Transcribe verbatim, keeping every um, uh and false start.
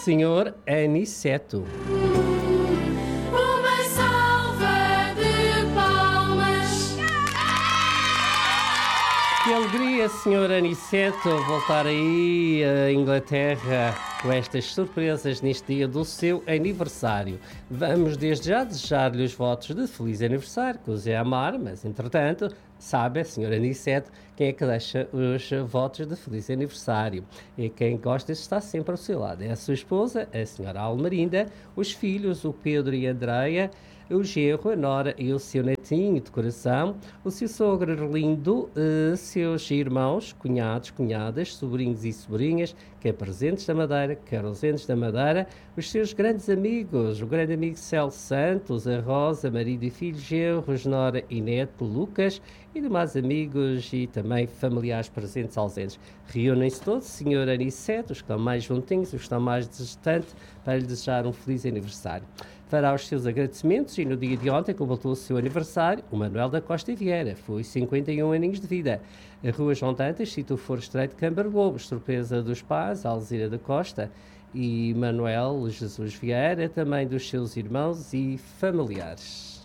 senhor Aniceto. Uma salva de palmas. Que alegria, senhor Aniceto, voltar aí à Inglaterra com estas surpresas neste dia do seu aniversário. Vamos desde já desejar-lhe os votos de feliz aniversário, que os é amar, mas entretanto, sabe, senhor Aniceto, quem é que deixa os votos de feliz aniversário? E quem gosta de estar sempre ao seu lado. É a sua esposa, a senhora Almerinda, os filhos, o Pedro e a Andreia, o genro, a nora e o seu netinho de coração, o seu sogro Arlindo, uh, seus irmãos, cunhados, cunhadas, sobrinhos e sobrinhas, quer presentes da Madeira, quer ausentes da Madeira, os seus grandes amigos, o grande amigo Celso Santos, a Rosa, marido e filho, genros, nora e neto, Lucas, e demais amigos e também familiares presentes ausentes. Reúnem-se todos, senhor Aniceto, os que estão mais juntinhos, os que estão mais distantes, para lhe desejar um feliz aniversário. Fará os seus agradecimentos e no dia de ontem completou o seu aniversário o Manuel da Costa Vieira, foi cinquenta e um aninhos de vida. A Rua João Dantas, sítio Foro Estreito de Cambarbobo, surpresa dos pais, Alzira da Costa e Manuel Jesus Vieira, também dos seus irmãos e familiares.